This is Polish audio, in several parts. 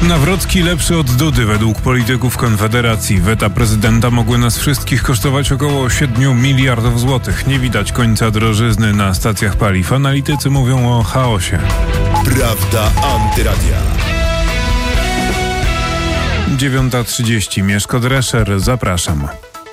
Nawrocki lepszy od Dudy według polityków Konfederacji. Weta prezydenta mogły nas wszystkich kosztować około 7 miliardów złotych. Nie widać końca drożyzny na stacjach paliw. Analitycy mówią o chaosie. Prawda Antyradia. 9:30. Mieszko Drescher, zapraszam.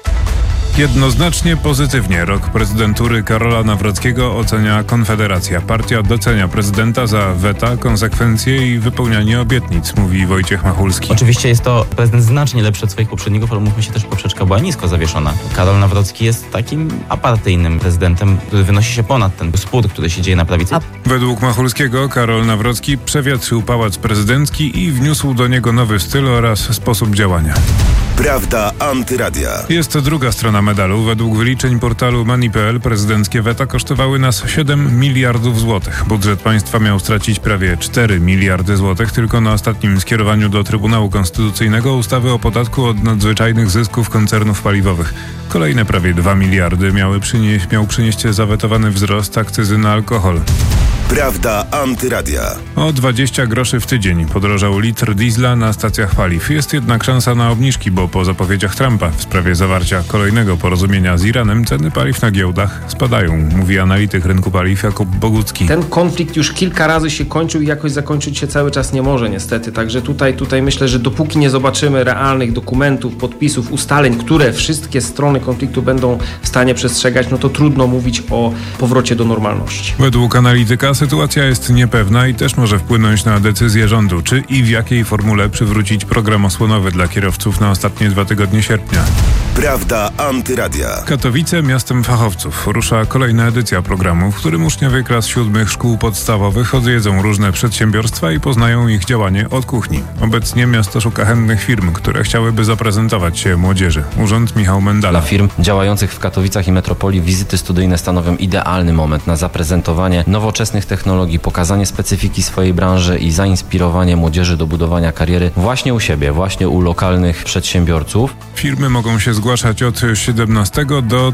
Jednoznacznie pozytywnie rok prezydentury Karola Nawrockiego ocenia Konfederacja. Partia docenia prezydenta za weta, konsekwencje i wypełnianie obietnic, mówi Wojciech Machulski. Oczywiście jest to prezydent znacznie lepszy od swoich poprzedników, ale mówmy się też, poprzeczka była nisko zawieszona. Karol Nawrocki jest takim apartyjnym prezydentem, który wynosi się ponad ten spór, który się dzieje na prawicy. Według Machulskiego Karol Nawrocki przewietrzył pałac prezydencki i wniósł do niego nowy styl oraz sposób działania. Prawda Antyradia. Jest druga strona medalu. Według wyliczeń portalu Money.pl prezydenckie weta kosztowały nas 7 miliardów złotych. Budżet państwa miał stracić prawie 4 miliardy złotych tylko na ostatnim skierowaniu do Trybunału Konstytucyjnego ustawy o podatku od nadzwyczajnych zysków koncernów paliwowych. Kolejne prawie 2 miliardy miał przynieść zawetowany wzrost akcyzy na alkohol. Prawda Antyradia. O 20 groszy w tydzień podrożał litr diesla na stacjach paliw. Jest jednak szansa na obniżki, bo po zapowiedziach Trumpa w sprawie zawarcia kolejnego porozumienia z Iranem ceny paliw na giełdach spadają, mówi analityk rynku paliw Jakub Bogucki. Ten konflikt już kilka razy się kończył i jakoś zakończyć się cały czas nie może niestety. Także tutaj myślę, że dopóki nie zobaczymy realnych dokumentów, podpisów, ustaleń, które wszystkie strony konfliktu będą w stanie przestrzegać, no to trudno mówić o powrocie do normalności. Według analityka sytuacja jest niepewna i też może wpłynąć na decyzję rządu, czy i w jakiej formule przywrócić program osłonowy dla kierowców na ostatnie 2 tygodnie sierpnia. Prawda Antyradia. Katowice miastem fachowców. Rusza kolejna edycja programu, w którym uczniowie klas 7 szkół podstawowych odwiedzą różne przedsiębiorstwa i poznają ich działanie od kuchni. Obecnie miasto szuka chętnych firm, które chciałyby zaprezentować się młodzieży. Urząd Michał Mendala. Dla firm działających w Katowicach i metropolii wizyty studyjne stanowią idealny moment na zaprezentowanie nowoczesnych technologii, pokazanie specyfiki swojej branży i zainspirowanie młodzieży do budowania kariery właśnie u siebie, właśnie u lokalnych przedsiębiorców. Firmy mogą się zgłaszać od 17 do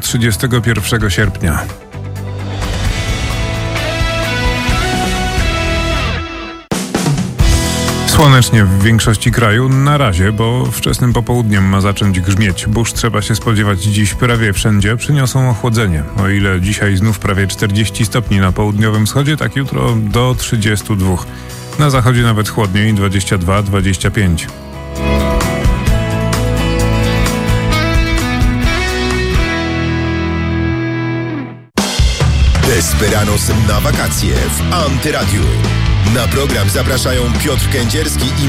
31 sierpnia. Słonecznie w większości kraju na razie, bo wczesnym popołudniem ma zacząć grzmieć. Burz trzeba się spodziewać dziś prawie wszędzie. Przyniosą ochłodzenie. O ile dzisiaj znów prawie 40 stopni na południowym wschodzie, tak jutro do 32. Na zachodzie nawet chłodniej, 22-25. Desperados na wakacje w Antyradiu. Na program zapraszają Piotr Kędzierski i